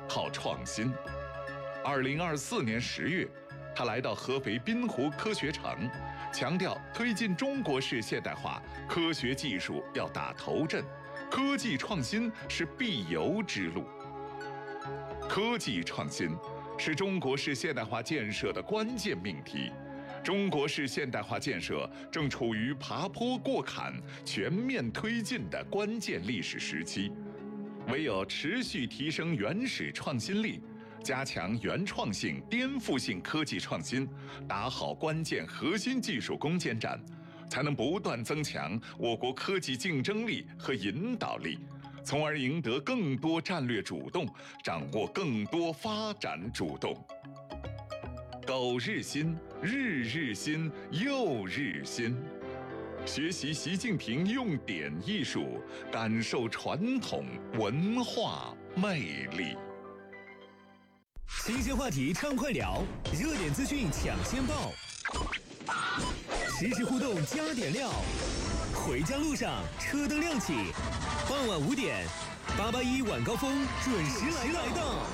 好创新。2024年10月，他来到合肥滨湖科学城，强调推进中国式现代化，科学技术要打头阵，科技创新是必由之路。科技创新是中国式现代化建设的关键命题。中国式现代化建设正处于爬坡过坎、全面推进的关键历史时期，唯有持续提升原始创新力，加强原创性、颠覆性科技创新，打好关键核心技术攻坚战，才能不断增强我国科技竞争力和引导力，从而赢得更多战略主动，掌握更多发展主动。苟日新，日日新，又日新。学习习近平用典艺术，感受传统文化魅力。 新鲜话题畅快聊，热点资讯抢先报，实时互动加点料。回家路上车灯亮起，傍晚5点，881晚高峰准时来到。